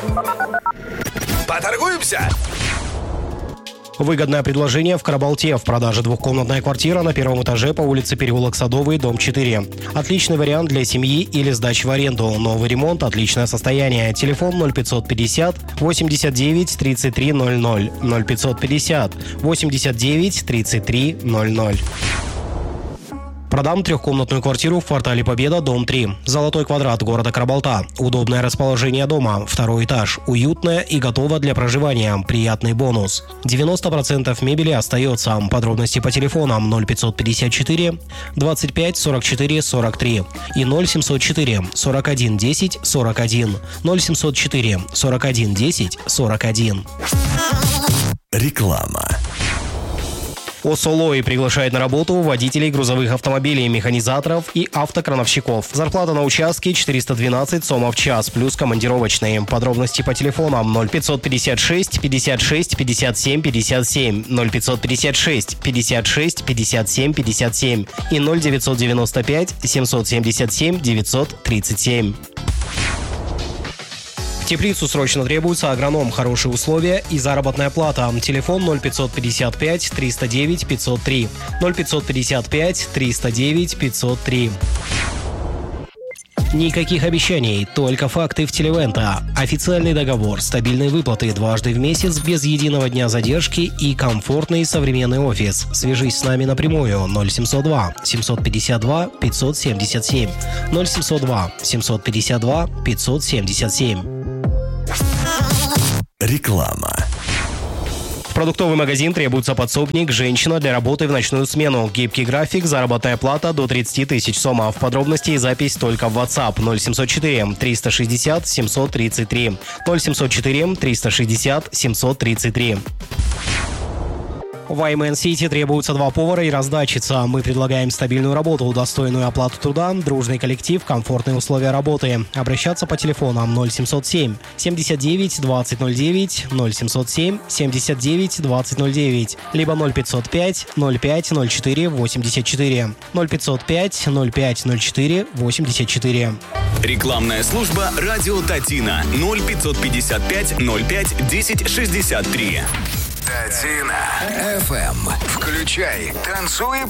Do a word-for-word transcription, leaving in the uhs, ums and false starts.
Поторгуемся? Выгодное предложение в Карабалте. В продаже двухкомнатная квартира на первом этаже по улице Переулок Садовый, дом четыре. Отличный вариант для семьи или сдачи в аренду. Новый ремонт, отличное состояние. Телефон ноль пятьсот пятьдесят восемьдесят девять тридцать три ноль ноль. ноль пятьсот пятьдесят восемьдесят девять тридцать три ноль ноль. Продам трехкомнатную квартиру в квартале Победа, дом три. Золотой квадрат города Карабалта. Удобное расположение дома. Второй этаж. Уютное и готово для проживания. Приятный бонус. девяносто процентов мебели остается. Подробности по телефонам ноль пятьсот пятьдесят четыре двадцать пять сорок четыре сорок три и ноль семьсот четыре сорок один десять сорок один. ноль семьсот четыре сорок один десять сорок один. Реклама. Осолой приглашает на работу водителей грузовых автомобилей, механизаторов и автокрановщиков. Зарплата на участке четыреста двенадцать сомов в час, плюс командировочные. Подробности по телефонам ноль пятьсот пятьдесят шесть пятьдесят шесть пятьдесят семь пятьдесят семь, ноль пятьсот пятьдесят шесть пятьдесят шесть пятьдесят семь пятьдесят семь и ноль девятьсот девяносто пять семьсот семьдесят семь девятьсот тридцать семь. В теплицу срочно требуется агроном, хорошие условия и заработная плата. Телефон ноль пятьсот пятьдесят пять триста девять пятьсот три, ноль пятьсот пятьдесят пять триста девять пятьсот три. Никаких обещаний, только факты в Телевента. Официальный договор, стабильные выплаты дважды в месяц, без единого дня задержки и комфортный современный офис. Свяжись с нами напрямую ноль семьсот два семьсот пятьдесят два пятьсот семьдесят семь, ноль семьсот два семьсот пятьдесят два пятьсот семьдесят семь. Реклама. В продуктовый магазин требуется подсобник, женщина для работы в ночную смену. Гибкий график, заработная плата до тридцать тысяч сомов. Подробности и запись только в WhatsApp ноль семьсот четыре триста шестьдесят семьсот тридцать три, ноль семьсот четыре триста шестьдесят семьсот тридцать три. В Аймен Сити требуются два повара и раздатчица. Мы предлагаем стабильную работу, достойную оплату труда, дружный коллектив, комфортные условия работы. Обращаться по телефонам ноль семьсот семь семьдесят девять двадцать ноль девять, ноль семьсот семь семьдесят девять двадцать ноль девять, либо ноль пятьсот пять ноль пять ноль четыре восемьдесят четыре, ноль пятьсот пять ноль пять ноль четыре восемьдесят четыре. Рекламная служба «Радио Татина» ноль пятьсот пятьдесят пять ноль пять десять шестьдесят три. Татина. эф эм. Включай, танцуй и